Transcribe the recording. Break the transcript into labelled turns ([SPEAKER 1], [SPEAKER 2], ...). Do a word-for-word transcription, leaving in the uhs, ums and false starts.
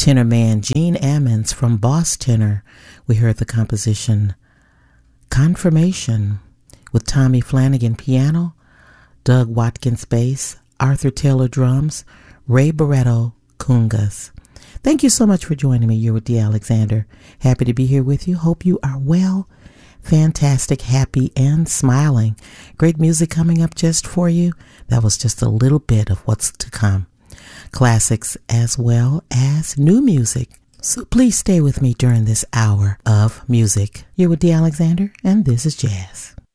[SPEAKER 1] tenor man Gene Ammons from Boss Tenor. We heard the composition Confirmation with Tommy Flanagan piano, Doug Watkins bass, Arthur Taylor drums, Ray Barretto congas. Thank you so much for joining me. You're with Dee Alexander. Happy to be here with you. Hope you are well, fantastic, happy, and smiling. Great music coming up just for you. That was just a little bit of what's to come. Classics as well as new music. So please stay with me during this hour of music. You're with Dee Alexander, and this is Jazz.